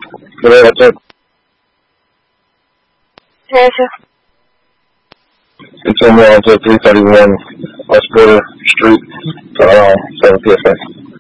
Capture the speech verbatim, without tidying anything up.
Yeah, that's it. Yeah, sure. Continue on to three thirty-one West Border Street, uh, seven P S A.